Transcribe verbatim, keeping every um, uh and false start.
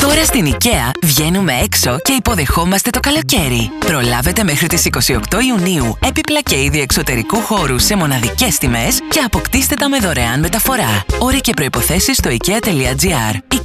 Τώρα στην IKEA βγαίνουμε έξω και υποδεχόμαστε το καλοκαίρι. Προλάβετε μέχρι τις είκοσι οκτώ Ιουνίου έπιπλα και είδη εξωτερικού χώρου σε μοναδικές τιμές και αποκτήστε τα με δωρεάν μεταφορά. Όροι και προϋποθέσεις στο ikea τελεία gr.